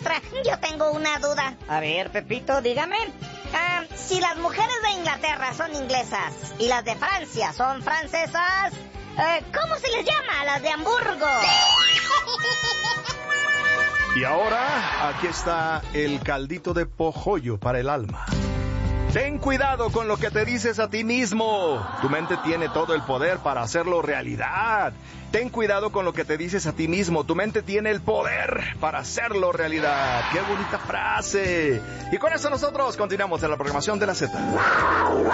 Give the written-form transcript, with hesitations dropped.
maestra, yo tengo una duda. A ver, Pepito, dígame. Si las mujeres de Inglaterra son inglesas y las de Francia son francesas, ¿cómo se les llama a las de Hamburgo? Y ahora, aquí está el caldito de pojollo para el alma. Ten cuidado con lo que te dices a ti mismo. Tu mente tiene todo el poder para hacerlo realidad. Ten cuidado con lo que te dices a ti mismo. Tu mente tiene el poder para hacerlo realidad. ¡Qué bonita frase! Y con eso nosotros continuamos en la programación de la Z.